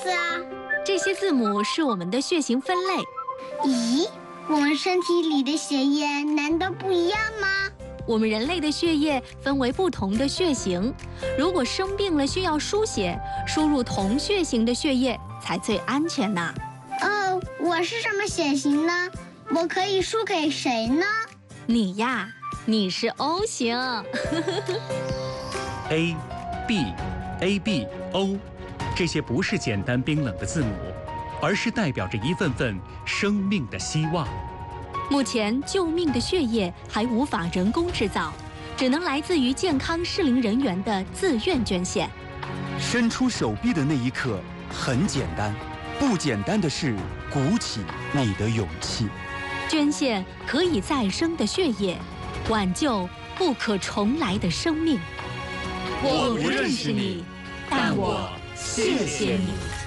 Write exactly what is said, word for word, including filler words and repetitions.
思啊？ 这些字母是我们的血型分类。 咦，我们身体里的血液难道不一样吗？ 我们人类的血液分为不同的血型，如果生病了需要输血，输入同血型的血液才最安全呢。 哦，我是什么血型呢？我可以输给谁呢？ 你呀，你是 O 型。 A、B、A、B、O， 这些不是简单冰冷的字母，而是代表着一份份生命的希望。 目前救命的血液还无法人工制造，只能来自于健康适龄人员的自愿捐献。 伸出手臂的那一刻很简单，不简单的是鼓起你的勇气。 捐献可以再生的血液，挽救不可重来的生命。 我不认识你，但我谢谢你。